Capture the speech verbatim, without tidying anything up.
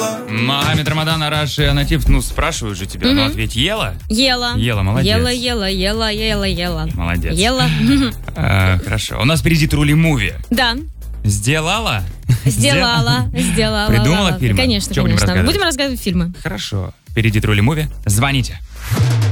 Магомед Рамадан, Араш и Анатив, ну, спрашиваю же тебя, Мгм. ну, ответь, ела? Ела. Ела, молодец. Ела, ела, ела, ела, ела. Молодец. Ела. А, хорошо. У нас впереди Трули Муви. Да. Сделала? Сделала. Сделала. Придумала фильмы? Конечно, Что будем конечно. разгадывать? Будем разгадывать фильмы. Хорошо. Впереди Трули Муви. Звоните.